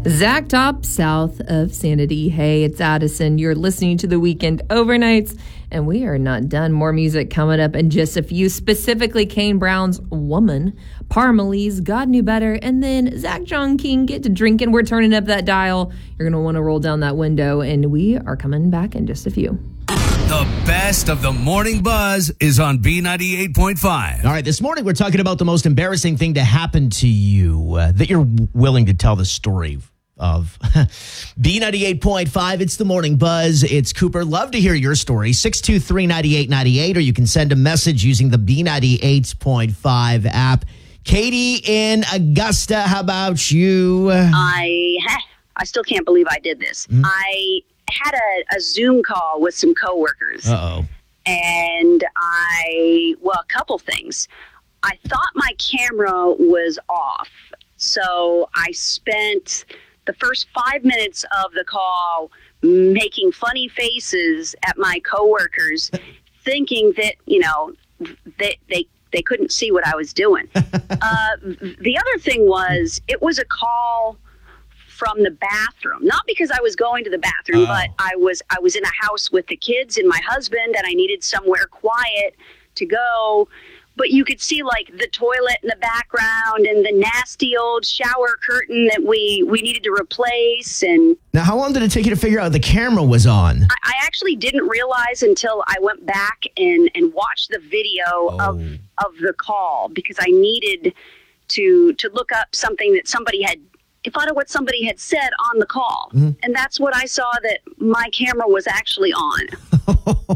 Zach Top, south of Sanity. Hey, it's Addison. You're listening to the Weekend Overnights, and we are not done. More music coming up in just a few, specifically Kane Brown's Woman, Parmalee's God Knew Better, and then Zach John King, Get to Drinking. We're turning up that dial. You're going to want to roll down that window, and we are coming back in just a few. The best of the morning buzz is on B98.5. All right, this morning we're talking about the most embarrassing thing to happen to you that you're willing to tell the story of. B98.5, it's the morning buzz. It's Cooper. Love to hear your story. 623-9898, or you can send a message using the B98.5 app. Katie in Augusta, how about you? I still can't believe I did this. I had a Zoom call with some coworkers. Uh-oh. And a couple things. I thought my camera was off. So I spent the first 5 minutes of the call making funny faces at my coworkers, thinking that, they couldn't see what I was doing. The other thing was, it was a call from the bathroom, not because I was going to the bathroom, but I was in a house with the kids and my husband, and I needed somewhere quiet to go. But you could see like the toilet in the background and the nasty old shower curtain that we needed to replace. And now, how long did it take you to figure out the camera was on? I actually didn't realize until I went back and watched the video of the call, because I needed to look up something that somebody had. I thought of what somebody had said on the call. And that's what I saw, that my camera was actually on.